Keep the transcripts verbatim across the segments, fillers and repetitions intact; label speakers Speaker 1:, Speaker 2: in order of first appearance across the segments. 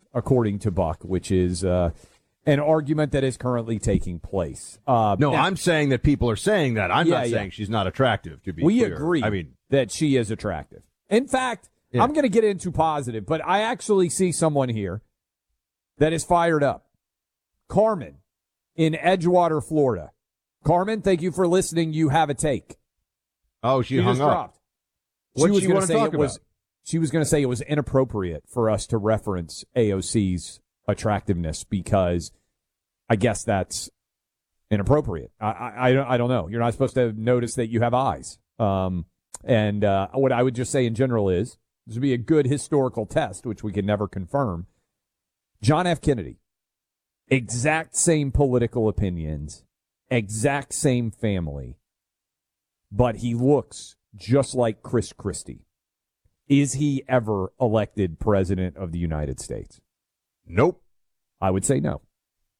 Speaker 1: according to Buck, which is uh, an argument that is currently taking place. Uh,
Speaker 2: no,
Speaker 1: now,
Speaker 2: I'm saying that people are saying that. I'm
Speaker 1: yeah,
Speaker 2: not
Speaker 1: yeah.
Speaker 2: saying she's not attractive, to be
Speaker 1: we
Speaker 2: clear.
Speaker 1: agree
Speaker 2: I mean,
Speaker 1: that she is attractive. In fact,
Speaker 2: yeah.
Speaker 1: I'm going to get into positive, but I actually see someone here that is fired up. Carmen in Edgewater, Florida. Carmen, thank you for listening. You have a take.
Speaker 2: Oh, she,
Speaker 1: she
Speaker 2: hung
Speaker 1: just
Speaker 2: up.
Speaker 1: Dropped.
Speaker 2: What
Speaker 1: she was
Speaker 2: you
Speaker 1: going
Speaker 2: want
Speaker 1: to
Speaker 2: to
Speaker 1: say
Speaker 2: talk
Speaker 1: it was.
Speaker 2: about?
Speaker 1: She was going to say it was inappropriate for us to reference A O C's attractiveness because I guess that's inappropriate. I I, I, don't, I don't know. You're not supposed to notice that you have eyes. Um, and uh, what I would just say in general is this would be a good historical test, which we can never confirm. John F. Kennedy, exact same political opinions, exact same family, but he looks just like Chris Christie. Is he ever elected president of the United States?
Speaker 2: Nope.
Speaker 1: I would say no.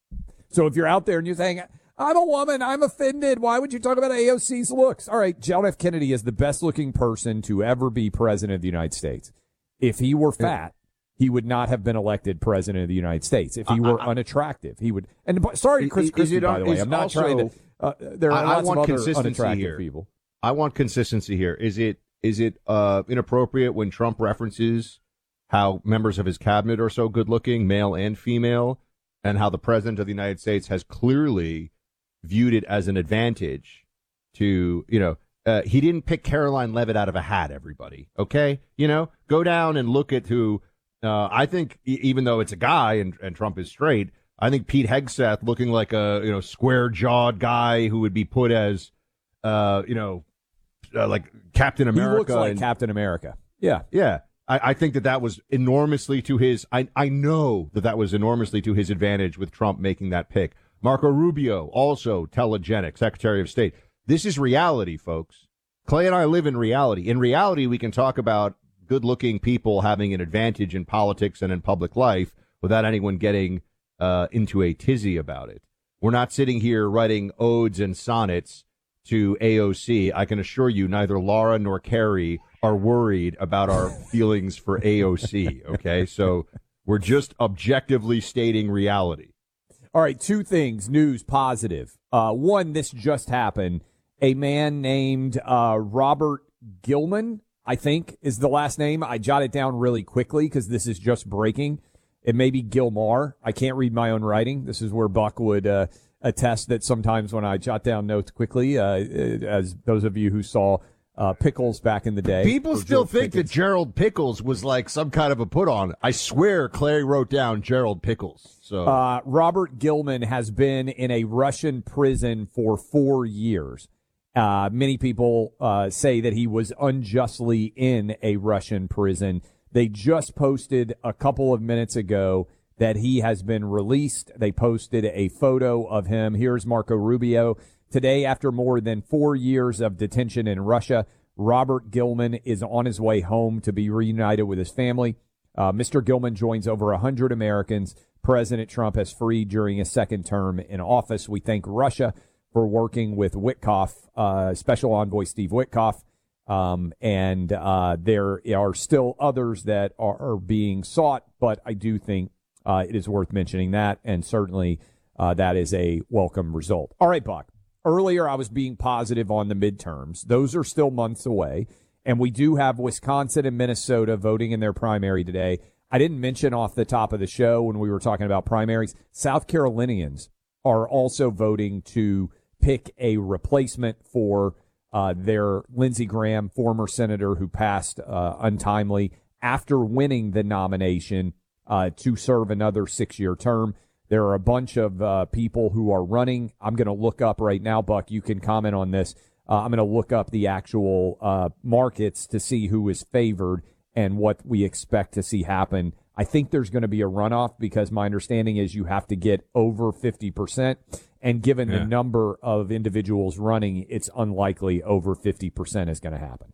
Speaker 1: So if you're out there and you're saying, I'm a woman, I'm offended, why would you talk about A O C's looks? All right, John F. Kennedy is the best-looking person to ever be president of the United States. If he were fat, he would not have been elected president of the United States. If he were uh, unattractive, he would. And sorry to Chris Christie, by the way. I'm not
Speaker 2: also,
Speaker 1: trying to. Uh, there are
Speaker 2: I,
Speaker 1: lots
Speaker 2: I want
Speaker 1: of other unattractive
Speaker 2: here.
Speaker 1: people.
Speaker 2: I want consistency here. Is it is it uh, inappropriate when Trump references how members of his cabinet are so good-looking, male and female, and how the president of the United States has clearly viewed it as an advantage to, you know, uh, he didn't pick Caroline Leavitt out of a hat, everybody, okay? You know, go down and look at who, uh, I think, e- even though it's a guy and, and Trump is straight, I think Pete Hegseth looking like a, you know, square-jawed guy who would be put as, uh, you know, uh, like Captain America.
Speaker 1: He looks like
Speaker 2: and,
Speaker 1: Captain America. Yeah.
Speaker 2: Yeah. I, I think that that was enormously to his, I, I know that that was enormously to his advantage with Trump making that pick. Marco Rubio, also telegenic, Secretary of State. This is reality, folks. Clay and I live in reality. In reality, we can talk about good-looking people having an advantage in politics and in public life without anyone getting uh, into a tizzy about it. We're not sitting here writing odes and sonnets to A O C. I can assure you neither Laura nor Carrie are worried about our feelings for A O C, okay? So we're just objectively stating reality.
Speaker 1: All right, two things, news, positive. Uh, one, this just happened. A man named uh, Robert Gilman, I think, is the last name. I jotted down really quickly because this is just breaking. It may be Gilmar. I can't read my own writing. This is where Buck would uh, attest that sometimes when I jot down notes quickly, uh, as those of you who saw uh, Pickles back in the day.
Speaker 2: People still
Speaker 1: George
Speaker 2: think
Speaker 1: Pickens.
Speaker 2: that Gerald Pickles was like some kind of a put-on. I swear Clay wrote down Gerald Pickles. So
Speaker 1: uh, Robert Gilman has been in a Russian prison for four years. Uh, many people uh, say that he was unjustly in a Russian prison. They just posted a couple of minutes ago that he has been released. They posted a photo of him. Here's Marco Rubio. Today, after more than four years of detention in Russia, Robert Gilman is on his way home to be reunited with his family. Uh, Mister Gilman joins over one hundred Americans President Trump has freed during his second term in office. We thank Russia for working with Witkoff, uh, Special Envoy Steve Witkoff. Um, and uh, there are still others that are, are being sought, but I do think uh, it is worth mentioning that, and certainly uh, that is a welcome result. All right, Buck. Earlier, I was being positive on the midterms. Those are still months away, and we do have Wisconsin and Minnesota voting in their primary today. I didn't mention off the top of the show when we were talking about primaries, South Carolinians are also voting to pick a replacement for uh, their Lindsey Graham, former senator who passed uh, untimely after winning the nomination uh, to serve another six-year term. There are a bunch of uh, people who are running. I'm going to look up right now, Buck. You can comment on this. Uh, I'm going to look up the actual uh, markets to see who is favored and what we expect to see happen. I think there's going to be a runoff because my understanding is you have to get over fifty percent. And given yeah. the number of individuals running, it's unlikely over fifty percent is going to happen.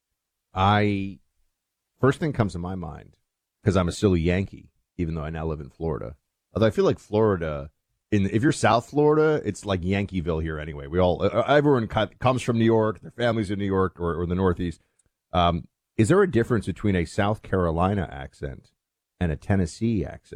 Speaker 2: I, first thing comes to my mind, because I'm a silly Yankee, even though I now live in Florida. Although I feel like Florida, in if you're South Florida, it's like Yankeeville here anyway. We all, uh, everyone comes from New York, their families in New York or, or the Northeast. Um, is there a difference between a South Carolina accent and a Tennessee accent?